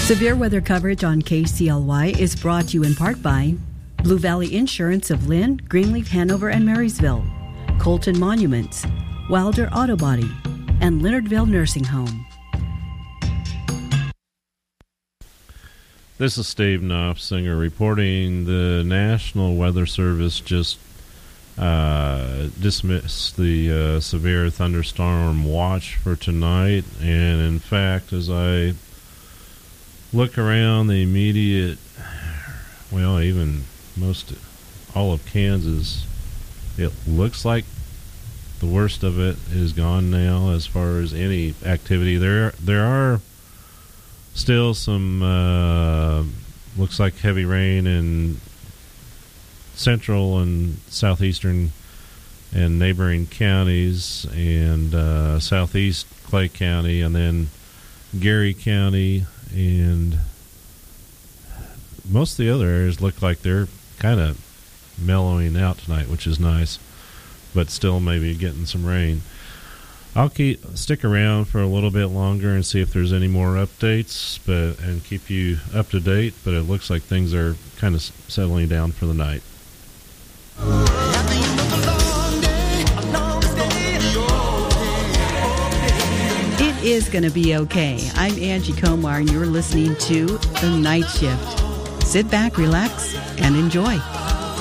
Severe weather coverage on KCLY is brought to you in part by Blue Valley Insurance of Lynn, Greenleaf, Hanover, and Marysville, Colton Monuments, Wilder Auto Body, and Leonardville Nursing Home. This is Steve Knopfsinger reporting. The National Weather Service just dismissed the severe thunderstorm watch for tonight, and in fact, as I look around the immediate, well, even all of Kansas, it looks like the worst of it is gone now as far as any activity. There are still some looks like heavy rain in central and southeastern and neighboring counties, and southeast Clay County, and then Gary County, and most of the other areas look like they're kind of mellowing out tonight, which is nice, but still maybe getting some rain. I'll stick around for a little bit longer and see if there's any more updates, and keep you up to date, but it looks like things are kind of settling down for the night. It is going to be okay. I'm Angie Comar, and you're listening to The Night Shift. Sit back, relax, and enjoy.